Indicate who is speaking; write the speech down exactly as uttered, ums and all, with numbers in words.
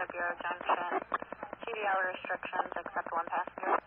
Speaker 1: out of Bureau Junction. C D L restrictions, except one passenger.